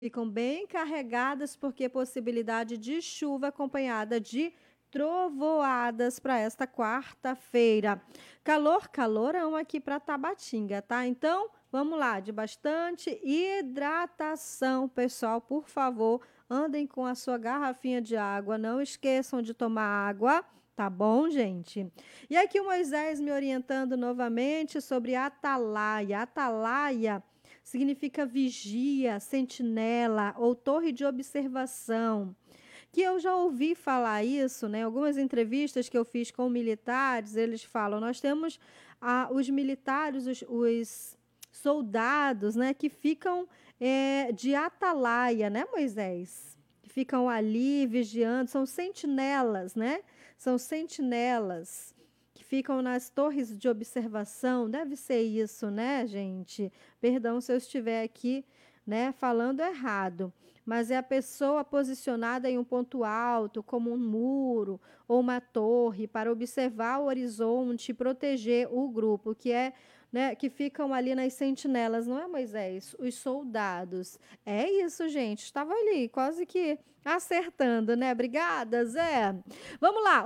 Ficam bem carregadas porque possibilidade de chuva acompanhada de trovoadas para esta quarta-feira. Calor, calorão aqui para Tabatinga, tá? Então, vamos lá, de bastante hidratação, pessoal, por favor, andem com a sua garrafinha de água, não esqueçam de tomar água. Tá bom, gente? E aqui o Moisés me orientando novamente sobre atalaia. Atalaia significa vigia, sentinela ou torre de observação. Que eu já ouvi falar isso, né? Algumas entrevistas que eu fiz com militares, eles falam, nós temos os militares, os soldados, né, que ficam de atalaia, né, Moisés? Que ficam ali vigiando, são sentinelas, né? São sentinelas que ficam nas torres de observação. Deve ser isso, né, gente? Perdão se eu estiver aqui, né, falando errado. Mas é a pessoa posicionada em um ponto alto, como um muro ou uma torre, para observar o horizonte e proteger o grupo, que é, né, que ficam ali nas sentinelas, não é, Moisés? Os soldados. É isso, gente. Estava ali, quase que acertando, né? Obrigada, Zé. Vamos lá,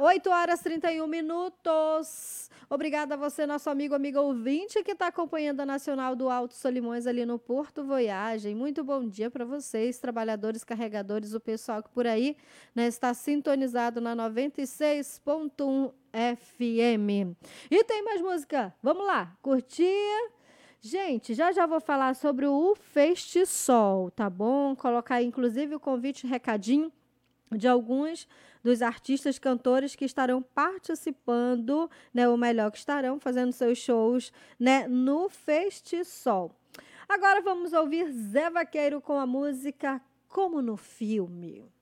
8h31. Obrigada a você, nosso amigo ouvinte, que está acompanhando a Nacional do Alto Solimões ali no Porto Voyagem. Muito bom dia para vocês, trabalhadores, carregadores, o pessoal que por aí, né, está sintonizado na 96.1 FM. E tem mais música? Vamos lá, curtir. Gente, já já vou falar sobre o Festisol, tá bom? Colocar inclusive o convite, recadinho de alguns dos artistas, cantores que estarão participando, né, ou melhor, que estarão fazendo seus shows, né, no Festisol. Agora vamos ouvir Zé Vaqueiro com a música Como no Filme.